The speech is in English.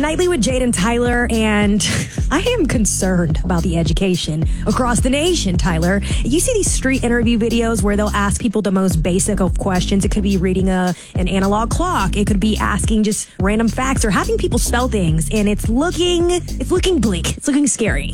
Nightly with Jade and Tyler, and I am concerned about the education across the nation, Tyler. You see these street interview videos where they'll ask people the most basic of questions. It could be reading an analog clock. It could be asking just random facts or having people spell things, and it's looking bleak. It's looking scary.